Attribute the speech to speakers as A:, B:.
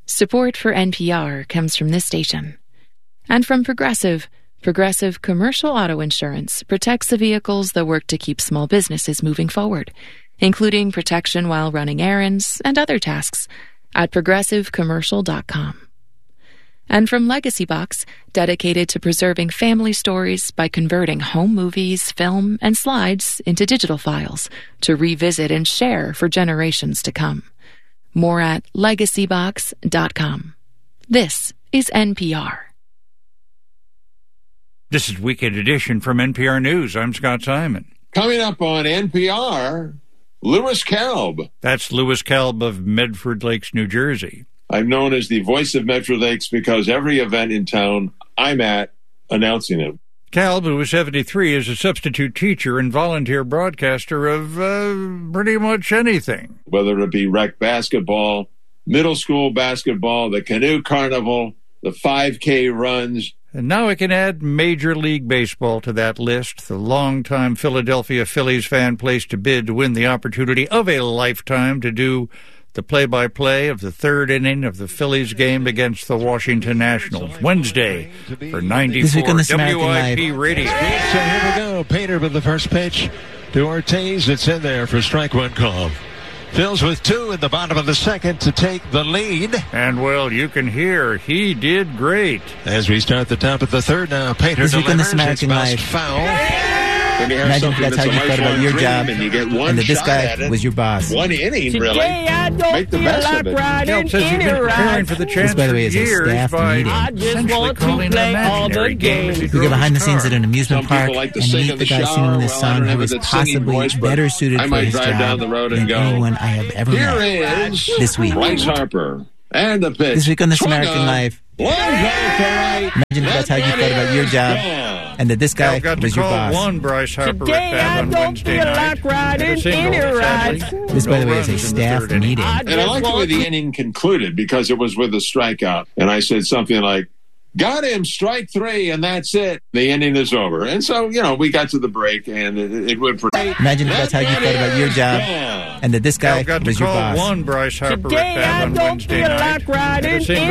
A: Support for NPR comes from this station. And from Progressive. Progressive Commercial Auto Insurance protects the vehicles that work to keep small businesses moving forward, including protection while running errands and other tasks at progressivecommercial.com. And from Legacy Box, dedicated to preserving family stories by converting home movies, film, and slides into digital files to revisit and share for generations to come. More at legacybox.com. This is NPR.
B: This is Weekend Edition from NPR News. I'm Scott Simon.
C: Coming up on NPR, Lewis Kalb.
B: That's Lewis Kalb of Medford Lakes, New Jersey.
C: I'm known as the voice of Medford Lakes because every event in town I'm at, announcing it.
B: Kalb, who is 73, is a substitute teacher and volunteer broadcaster of pretty much anything.
C: Whether it be rec basketball, middle school basketball, the canoe carnival, the 5K runs.
B: And now I can add Major League Baseball to that list. The longtime Philadelphia Phillies fan placed a bid to win the opportunity of a lifetime to do the play-by-play of the third inning of the Phillies game against the Washington Nationals. Wednesday for 94 WIP Radio.
D: So here we go. Painter with the first pitch to Ortiz. It's in there for strike one call. Phil's with two in the bottom of the second to take the lead.
B: And, well, you can hear he did great.
D: As we start the top of the third now, Painter delivers. It's bounced foul.
E: Imagine if that's how you thought about your job, and that this guy was your boss.
C: One inning, really. Make the best of it.
B: Kalb says he's been preparing for the chance
E: This, by the way,
B: for
E: is a
B: years
E: staff
B: by
E: meeting.
B: essentially calling an imaginary game.
E: We go behind the scenes at an amusement park and meet the guy singing this song who is possibly better suited for his job than anyone I have ever met. This week.
C: Bryce Harper. And the pitch.
E: This week on This American Life. Imagine if that's how you thought about your job, and that this guy was your boss.
B: One Bryce Harper at bat on Wednesday night.
E: This, by the way, is a staff meeting.
C: And I like the way the inning concluded because it was with a strikeout. And I said something like, got him, strike three, and that's it. The inning is over. And so, we got to the break, and it went for...
E: Imagine if that's how you thought about your job, and that this guy was your boss.
B: One Bryce Harper at bat on Wednesday night.